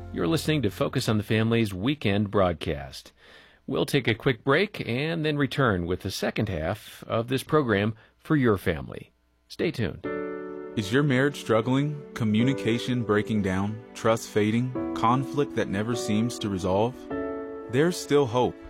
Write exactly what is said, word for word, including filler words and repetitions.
You're listening to Focus on the Family's weekend broadcast. We'll take a quick break and then return with the second half of this program for your family. Stay tuned. Is your marriage struggling? Communication breaking down? Trust fading? Conflict that never seems to resolve? There's still hope.